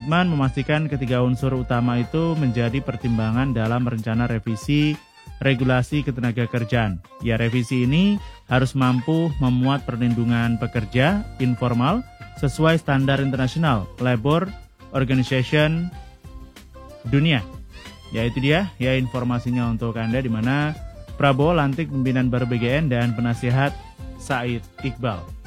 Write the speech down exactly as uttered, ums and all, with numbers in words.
Komitmen memastikan ketiga unsur utama itu menjadi pertimbangan dalam rencana revisi regulasi ketenagakerjaan. Ya, revisi ini harus mampu memuat perlindungan pekerja informal sesuai standar internasional Labor Organization dunia. Ya, itu dia ya informasinya untuk Anda, di mana Prabowo lantik pimpinan baru B G N dan penasihat Said Iqbal.